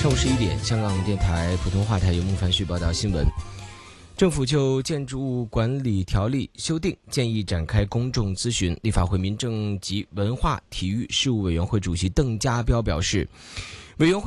上午11点，香港电台普通话台由孟凡旭报道新闻。政府就建筑物管理条例修订建议展开公众咨询。立法会民政及文化体育事务委员会主席邓家彪表示，委员会